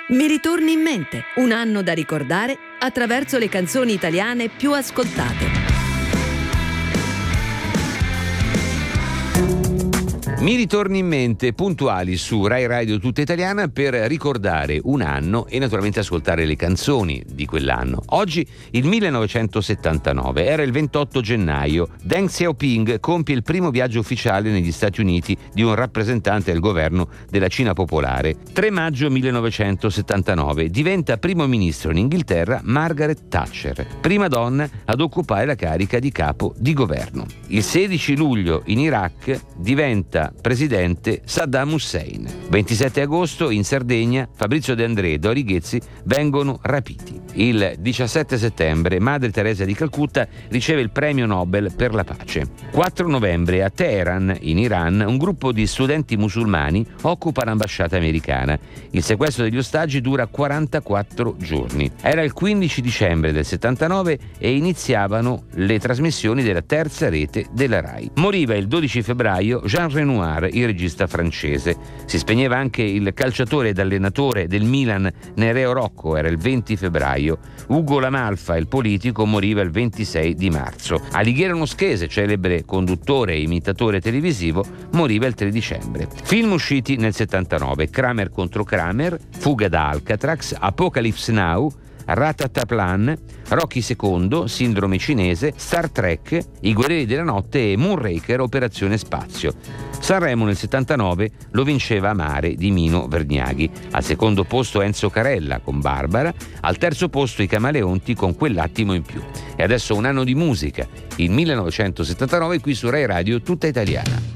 Mi ritorni in mente, un anno da ricordare attraverso le canzoni italiane più ascoltate. Mi ritorni in mente, puntuali su Rai Radio Tutta Italiana per ricordare un anno e naturalmente ascoltare le canzoni di quell'anno. Oggi il 1979, era il 28 gennaio. Deng Xiaoping compie il primo viaggio ufficiale negli Stati Uniti di un rappresentante del governo della Cina Popolare. 3 maggio 1979 diventa primo ministro in Inghilterra Margaret Thatcher, prima donna ad occupare la carica di capo di governo. Il 16 luglio in Iraq diventa presidente Saddam Hussein. 27 agosto in Sardegna Fabrizio De André e Dori Ghezzi vengono rapiti. Il 17 settembre Madre Teresa di Calcutta riceve il premio Nobel per la pace. 4 novembre a Teheran, in Iran, un gruppo di studenti musulmani occupa l'ambasciata americana. Il sequestro degli ostaggi dura 44 giorni. Era il 15 dicembre del 79 e iniziavano le trasmissioni della terza rete della Rai. Moriva il 12 febbraio Jean Renoir, il regista francese. Si spegneva anche il calciatore ed allenatore del Milan Nereo Rocco, era il 20 febbraio. Ugo La Malfa, il politico, moriva il 26 di marzo. Alighiero Noschese, celebre conduttore e imitatore televisivo, moriva il 3 dicembre. Film usciti nel 79: Kramer contro Kramer, Fuga da Alcatraz, Apocalypse Now, Ratataplan, Rocky II, Sindrome cinese, Star Trek, I guerrieri della notte e Moonraker, Operazione Spazio. Sanremo nel 79 lo vinceva Amare di Mino Vergnaghi. Al secondo posto Enzo Carella con Barbara, al terzo posto i Camaleonti con Quell'attimo in più. E adesso un anno di musica, il 1979 qui su Rai Radio Tutta Italiana.